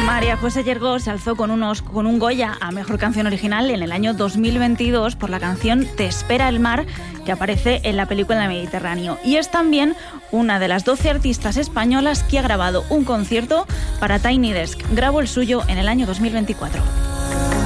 María José Llergó se alzó con un Goya a Mejor Canción Original en el año 2022 por la canción Te espera el mar, que aparece en la película Mediterráneo. Y es también una de las 12 artistas españolas que ha grabado un concierto para Tiny Desk. Grabó el suyo en el año 2024.